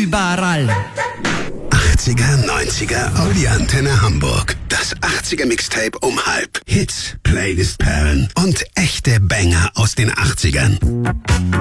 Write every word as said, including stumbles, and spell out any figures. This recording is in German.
überall. achtziger, neunziger, Audi Antenne Hamburg. Das achtziger Mixtape um halb. Hits, Playlist-Perlen und echte Banger aus den achtzigern.